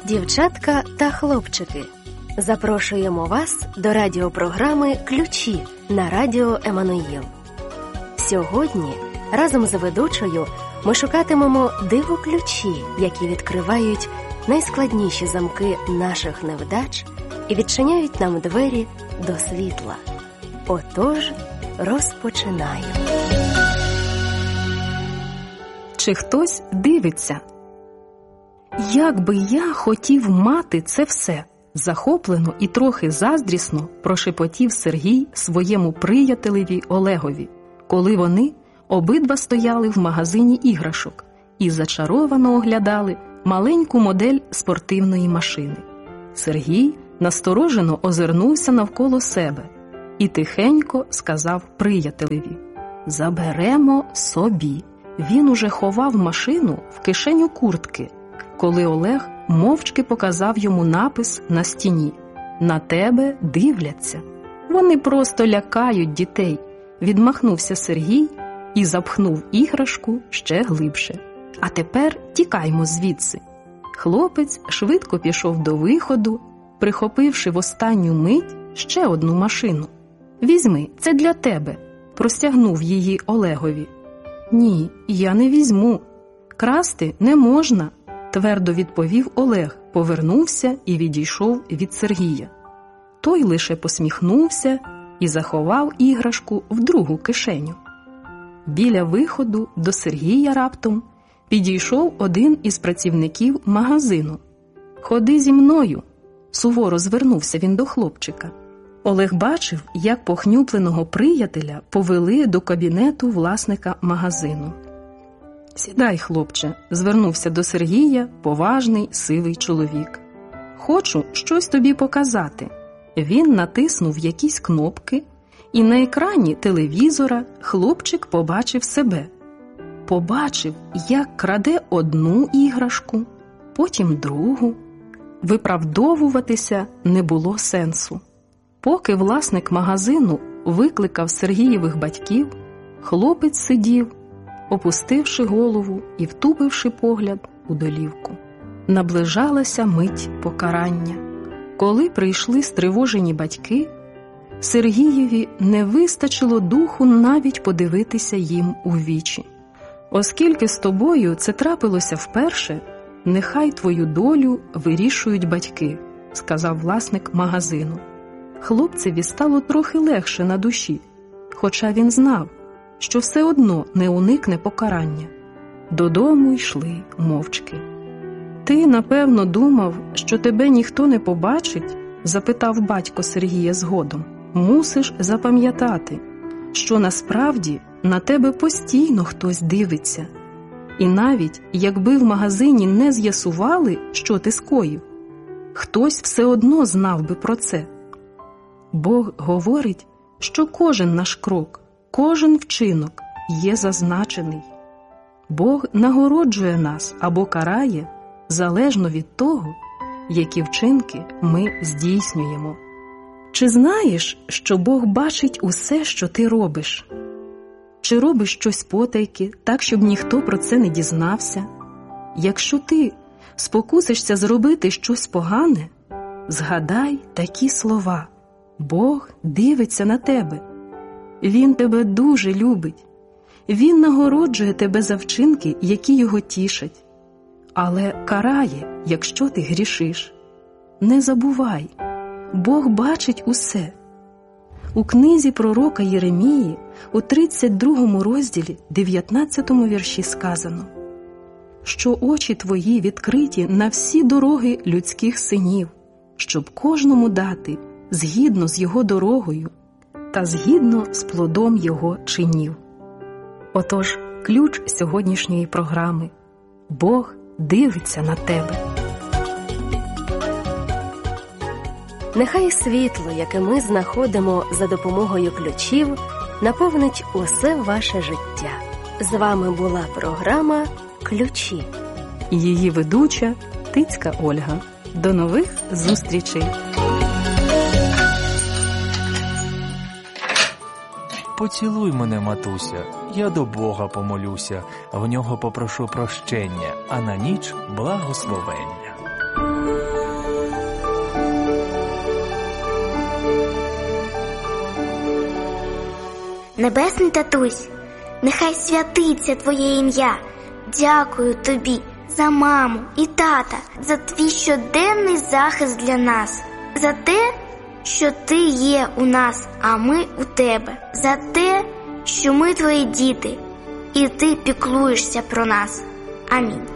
Дівчатка та хлопчики, запрошуємо вас до радіопрограми «Ключі» на радіо Еммануїл. Сьогодні разом з ведучою ми шукатимемо диво-ключі, які відкривають найскладніші замки наших невдач і відчиняють нам двері до світла. Отож, розпочинаємо. Чи хтось дивиться? Як би я хотів мати це все, захоплено і трохи заздрісно прошепотів Сергій своєму приятелеві Олегові, коли вони обидва стояли в магазині іграшок і зачаровано оглядали маленьку модель спортивної машини. Сергій насторожено озирнувся навколо себе і тихенько сказав приятелеві: «Заберемо собі». Він уже ховав машину в кишеню куртки, коли Олег мовчки показав йому напис на стіні: «На тебе дивляться». «Вони просто лякають дітей», – відмахнувся Сергій і запхнув іграшку ще глибше. «А тепер тікаймо звідси». Хлопець швидко пішов до виходу, прихопивши в останню мить ще одну машину. «Візьми, це для тебе», – простягнув її Олегові. «Ні, я не візьму. Красти не можна», – твердо відповів Олег, повернувся і відійшов від Сергія. Той лише посміхнувся і заховав іграшку в другу кишеню. Біля виходу до Сергія раптом підійшов один із працівників магазину. «Ходи зі мною», – суворо звернувся він до хлопчика. Олег бачив, як похнюпленого приятеля повели до кабінету власника магазину. «Сідай, хлопче», – звернувся до Сергія поважний сивий чоловік. «Хочу щось тобі показати». Він натиснув якісь кнопки, і на екрані телевізора хлопчик побачив себе. Побачив, як краде одну іграшку, потім другу. Виправдовуватися не було сенсу. Поки власник магазину викликав Сергієвих батьків, хлопець сидів, опустивши голову і втупивши погляд у долівку. Наближалася мить покарання. Коли прийшли стривожені батьки, Сергієві не вистачило духу навіть подивитися їм у вічі. «Оскільки з тобою це трапилося вперше, нехай твою долю вирішують батьки», – сказав власник магазину. Хлопцеві стало трохи легше на душі, хоча він знав, що все одно не уникне покарання. Додому йшли мовчки. «Ти, напевно, думав, що тебе ніхто не побачить?» – запитав батько Сергія згодом. «Мусиш запам'ятати, що насправді на тебе постійно хтось дивиться. І навіть якби в магазині не з'ясували, що ти скоїв, хтось все одно знав би про це. Бог говорить, що кожен наш крок, кожен вчинок є зазначений. Бог нагороджує нас або карає, залежно від того, які вчинки ми здійснюємо. Чи знаєш, що Бог бачить усе, що ти робиш? Чи робиш щось потайки, так, щоб ніхто про це не дізнався? Якщо ти спокусишся зробити щось погане, згадай такі слова: Бог дивиться на тебе. Він тебе дуже любить. Він нагороджує тебе за вчинки, які його тішать. Але карає, якщо ти грішиш. Не забувай, Бог бачить усе. У книзі пророка Єремії у 32 розділі 19 вірші сказано, що очі твої відкриті на всі дороги людських синів, щоб кожному дати згідно з його дорогою та згідно з плодом його чинів. Отож, ключ сьогоднішньої програми – Бог дивиться на тебе. Нехай світло, яке ми знаходимо за допомогою ключів, наповнить усе ваше життя. З вами була програма «Ключі». Її ведуча Тицька Ольга. До нових зустрічей! Поцілуй мене, матуся, я до Бога помолюся, в нього попрошу прощення, а на ніч благословення. Небесний татусь, нехай святиться Твоє ім'я. Дякую Тобі за маму і тата, за Твій щоденний захист для нас, за те, що Ти є у нас, а ми у Тебе, за те, що ми Твої діти, і Ти піклуєшся про нас. Амінь.